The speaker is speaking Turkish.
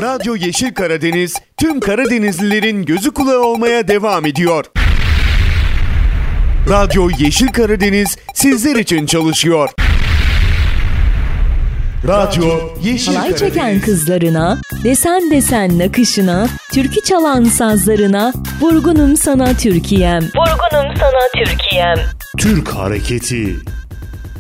Radyo Yeşil Karadeniz tüm Karadenizlilerin gözü kulağı olmaya devam ediyor. Radyo Yeşil Karadeniz sizler için çalışıyor. Radyo Yeşil Halay Karadeniz. çeken kızlarına, desen desen nakışına, türkü çalan sazlarına, vurgunum sana Türkiye'm. Vurgunum sana Türkiye'm. Türk hareketi